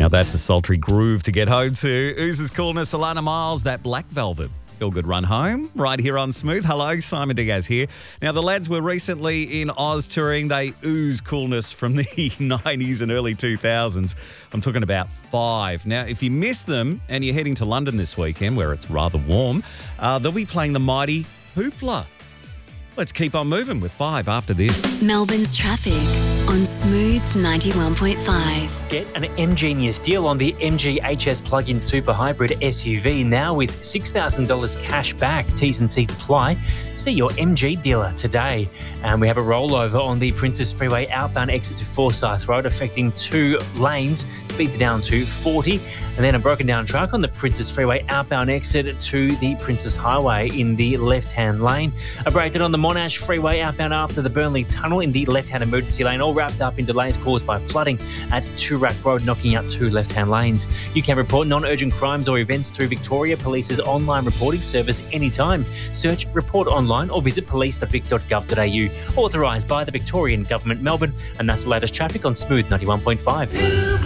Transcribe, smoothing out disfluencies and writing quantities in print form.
Now that's a sultry groove to get home to. Oozes coolness, Alana Miles, that Black Velvet. Feel good run home right here on Smooth. Hello, Simon Diaz here. Now, the lads were recently in Oz touring. They ooze coolness from the 90s and early 2000s. I'm talking about Five. Now, if you miss them and you're heading to London this weekend, where it's rather warm, they'll be playing the mighty Hoopla. Let's keep on moving with Five after this. Melbourne's traffic on Smooth 91.5. Get an MGenius deal on the MG HS plug-in super hybrid SUV now with $6,000 cash back. T's and C's apply. See your MG dealer today. And we have a rollover on the Princess Freeway outbound exit to Forsyth Road, affecting 2 lanes. Speeds down to 40. And then a broken down truck on the Princess Freeway outbound exit to the Princess Highway in the left-hand lane. A breakdown on the Monash Freeway outbound after the Burnley Tunnel in the left-hand emergency lane, all wrapped up in delays caused by flooding at Toorak Road, knocking out 2 left-hand lanes. You can report non-urgent crimes or events through Victoria Police's online reporting service anytime. Search Report Online or visit police.vic.gov.au. Authorised by the Victorian Government, Melbourne, and that's the latest traffic on Smooth 91.5.